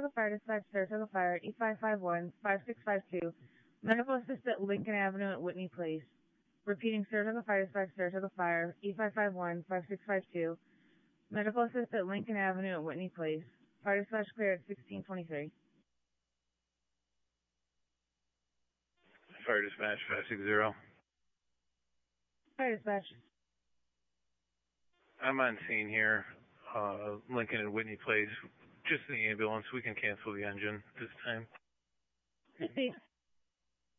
Saratoga Fire Dispatch, Saratoga Fire, E551-5652. Medical assistant, Lincoln Avenue at Whitney Place. Repeating, Saratoga Fire Dispatch, Saratoga Fire, E551-5652. Medical assistant, Lincoln Avenue at Whitney Place. Fire dispatch clear at 1623. Fire dispatch 560. Fire dispatch. I'm on scene here, Lincoln and Whitney Place. Just the ambulance. We can cancel the engine this time.